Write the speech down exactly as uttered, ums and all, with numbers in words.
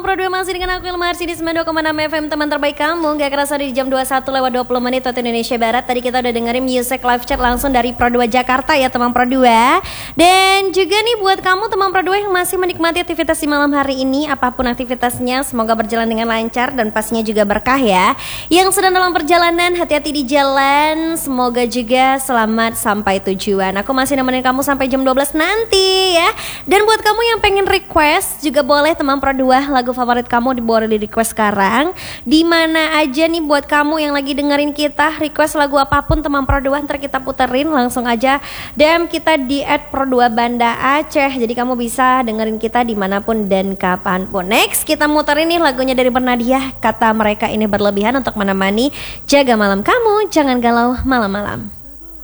Pro dua masih dengan aku Ilma Arsy di sembilan puluh dua koma enam F M, teman terbaik kamu. Gak kerasa di jam dua puluh satu lewat dua puluh menit waktu Indonesia Barat. Tadi kita udah dengerin music live chat langsung dari Pro dua Jakarta ya teman Pro dua. Dan juga nih buat kamu teman Pro dua yang masih menikmati aktivitas di malam hari ini, apapun aktivitasnya semoga berjalan dengan lancar dan pastinya juga berkah ya. Yang sedang dalam perjalanan, hati-hati di jalan, semoga juga selamat sampai tujuan. Aku masih nemenin kamu sampai jam dua belas nanti ya. Dan buat kamu yang pengen request juga boleh teman Pro dua, lagu favorit kamu boleh di request sekarang. Di mana aja nih buat kamu yang lagi dengerin kita, request lagu apapun teman Pro dua, ntar kita puterin langsung aja D M kita di et pro dua Banda Aceh. Jadi kamu bisa dengerin kita dimanapun dan kapanpun. Next kita muterin nih lagunya dari Bernadiah, kata mereka ini berlebihan untuk menemani jaga malam kamu, jangan galau malam-malam.